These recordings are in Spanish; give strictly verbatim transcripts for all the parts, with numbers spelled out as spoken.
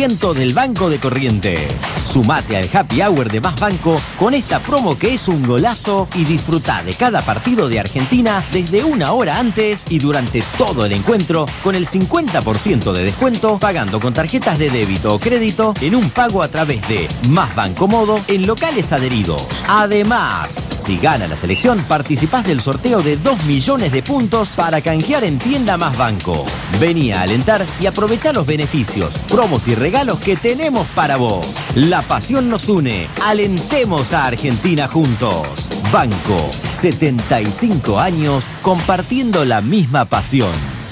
ciento del Banco de Corrientes. Sumate al Happy Hour de Más Banco con esta promo que es un golazo y disfruta de cada partido de Argentina desde una hora antes y durante todo el encuentro con el cincuenta por ciento de descuento pagando con tarjetas de débito o crédito en un pago a través de Más Banco Modo en locales adheridos. Además, si gana la selección, participás del sorteo de dos millones de puntos para canjear en tienda Más Banco. Vení a alentar y aprovechá los beneficios, promos y regalos que tenemos para vos. La pasión nos une. Alentemos a Argentina juntos. Banco, setenta y cinco años compartiendo la misma pasión.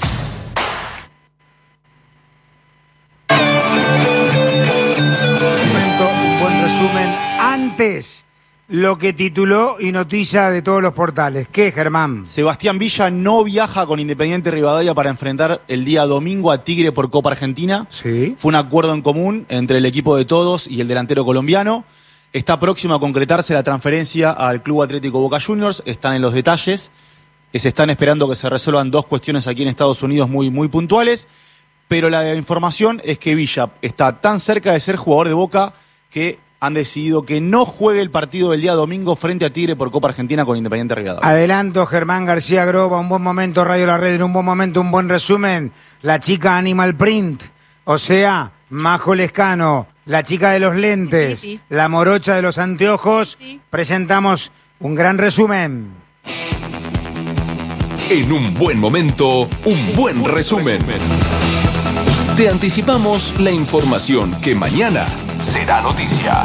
Un momento, un buen resumen. Antes, lo que tituló y noticia de todos los portales. ¿Qué, Germán? Sebastián Villa no viaja con Independiente Rivadavia para enfrentar el día domingo a Tigre por Copa Argentina. Sí. Fue un acuerdo en común entre el equipo de todos y el delantero colombiano. Está próximo a concretarse la transferencia al Club Atlético Boca Juniors. Están en los detalles. Se están esperando que se resuelvan dos cuestiones aquí en Estados Unidos muy, muy puntuales. Pero la información es que Villa está tan cerca de ser jugador de Boca que han decidido que no juegue el partido del día domingo frente a Tigre por Copa Argentina con Independiente Rivadavia. Adelanto, Germán García Groba, un buen momento, Radio La Red, en un buen momento, un buen resumen. La chica Animal Print, o sea, Majo Lescano, la chica de los lentes, sí, sí. La morocha de los anteojos. Sí. Presentamos un gran resumen. En un buen momento, un buen resumen. Te anticipamos la información que mañana será noticia.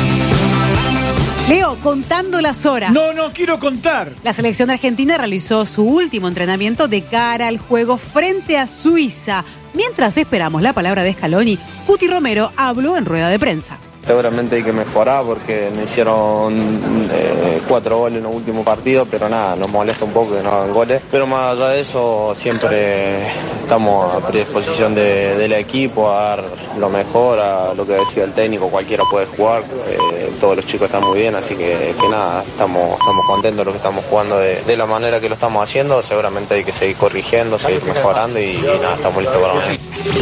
Leo, contando las horas. No, no quiero contar. La selección argentina realizó su último entrenamiento de cara al juego frente a Suiza. Mientras esperamos la palabra de Scaloni, Cuti Romero habló en rueda de prensa. Seguramente hay que mejorar porque me hicieron eh, cuatro goles en los últimos partidos, pero nada, nos molesta un poco que no hagan goles. Pero más allá de eso, siempre estamos a predisposición de, del equipo a dar lo mejor, a lo que decía el técnico, cualquiera puede jugar, eh, todos los chicos están muy bien, así que, que nada, estamos, estamos contentos de lo que estamos jugando de, de la manera que lo estamos haciendo. Seguramente hay que seguir corrigiendo, seguir mejorando y, y nada, estamos listos para mañana.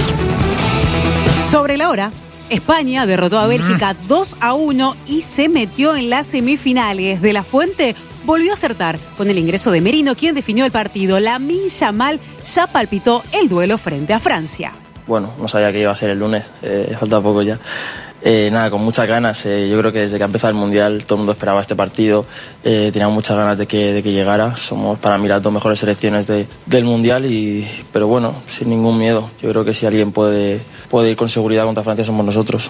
Sobre la hora, España derrotó a Bélgica dos a uno y se metió en las semifinales. De la Fuente volvió a acertar con el ingreso de Merino, quien definió el partido. Lamine Yamal ya palpitó el duelo frente a Francia. Bueno, no sabía que iba a ser el lunes, eh, falta poco ya. Eh, nada, con muchas ganas. Eh, yo creo que desde que ha empezado el Mundial todo el mundo esperaba este partido. Eh, teníamos muchas ganas de que, de que llegara. Somos para mí las dos mejores selecciones de, del Mundial, y, pero bueno, sin ningún miedo. Yo creo que si alguien puede, puede ir con seguridad contra Francia somos nosotros.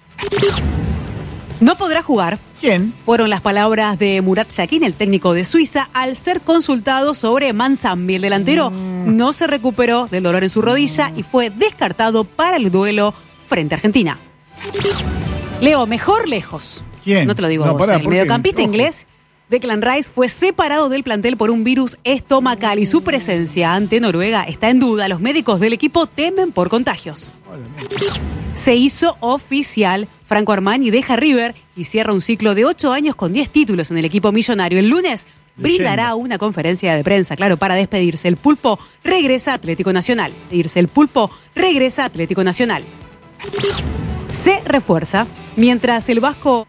No podrá jugar. ¿Quién? Fueron las palabras de Murat Yakin, el técnico de Suiza, al ser consultado sobre Manzambi. El delantero mm. no se recuperó del dolor en su rodilla y fue descartado para el duelo frente a Argentina. Leo, mejor lejos. ¿Quién? No te lo digo no, a vos. Pará, el mediocampista inglés Declan Rice fue separado del plantel por un virus estomacal y su presencia ante Noruega está en duda. Los médicos del equipo temen por contagios. Se hizo oficial. Franco Armani deja River y cierra un ciclo de ocho años con diez títulos en el equipo millonario. El lunes brindará una conferencia de prensa, claro, para despedirse. El Pulpo regresa a Atlético Nacional. El Pulpo regresa a Atlético Nacional. Se refuerza mientras el Vasco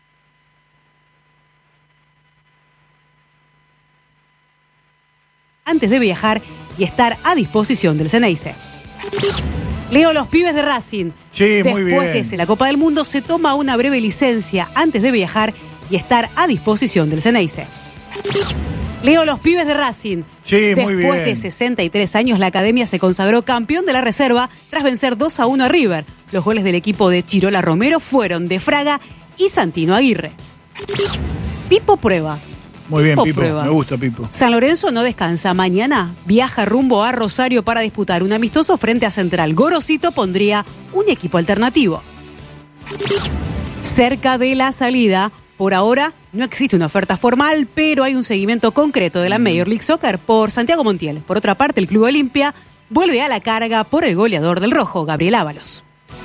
antes de viajar y estar a disposición del Ceneice. Leo, los pibes de Racing. Sí, muy bien. Después de ese, la Copa del Mundo se toma una breve licencia antes de viajar y estar a disposición del Ceneice. Leo, los pibes de Racing. Sí, muy bien. Después de sesenta y tres años, la academia se consagró campeón de la reserva tras vencer dos a uno a River. Los goles del equipo de Chirola Romero fueron de Fraga y Santino Aguirre. Pipo prueba. Muy bien, Pipo, Pipo. prueba. Me gusta, Pipo. San Lorenzo no descansa. Mañana viaja rumbo a Rosario para disputar un amistoso frente a Central. Gorosito pondría un equipo alternativo. Cerca de la salida, por ahora no existe una oferta formal, pero hay un seguimiento concreto de la Major League Soccer por Santiago Montiel. Por otra parte, el Club Olimpia vuelve a la carga por el goleador del rojo, Gabriel Ábalos.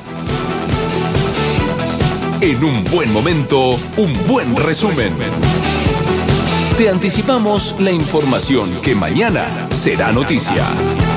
En un buen momento, un buen resumen. Te anticipamos la información que mañana será noticia.